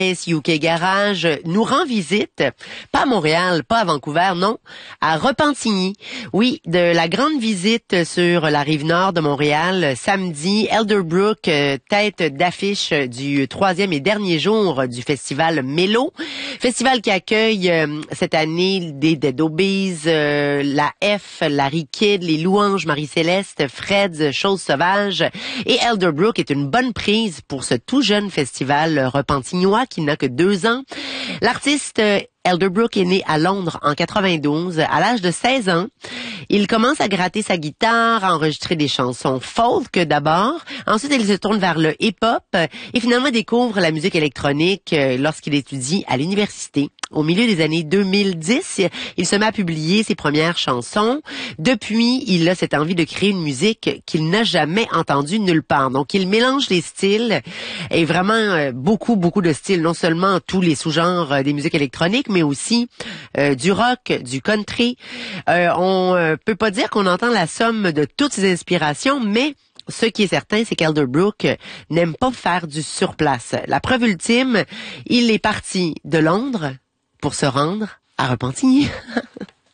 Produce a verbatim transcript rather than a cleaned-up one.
U K Garage nous rend visite, pas à Montréal, pas à Vancouver, non, à Repentigny. Oui, de la grande visite sur la rive nord de Montréal, samedi, Elderbrook, tête d'affiche du troisième et dernier jour du festival Mélo. Festival qui accueille euh, cette année des Dead Obeez, euh, la F, Larry Kidd, les Louanges, Marie-Céleste, Fred's, Chose Sauvage. Et Elderbrook est une bonne prise pour ce tout jeune festival repentignois qui n'a que deux ans. L'artiste Elderbrook est né à Londres en quatre-vingt-douze. À l'âge de seize ans, il commence à gratter sa guitare, à enregistrer des chansons folk d'abord. Ensuite, il se tourne vers le hip-hop et finalement découvre la musique électronique lorsqu'il étudie à l'université. Au milieu des années deux mille dix, il se met à publier ses premières chansons. Depuis, il a cette envie de créer une musique qu'il n'a jamais entendue nulle part. Donc, il mélange les styles et vraiment beaucoup, beaucoup de styles. Non seulement tous les sous-genres des musiques électroniques, mais aussi euh, du rock, du country. Euh, on euh, peut pas dire qu'on entend la somme de toutes ces inspirations, mais ce qui est certain, c'est qu'Elderbrook n'aime pas faire du surplace. La preuve ultime, il est parti de Londres pour se rendre à Repentigny.